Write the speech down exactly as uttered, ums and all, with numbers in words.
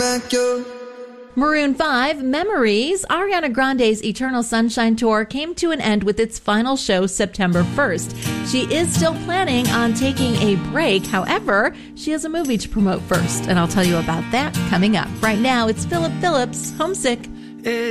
back your... Maroon five, Memories. Ariana Grande's Eternal Sunshine Tour came to an end with its final show September first. She is still planning on taking a break. However, she has a movie to promote first, and I'll tell you about that coming up. Right now, it's Philip Phillips, Homesick.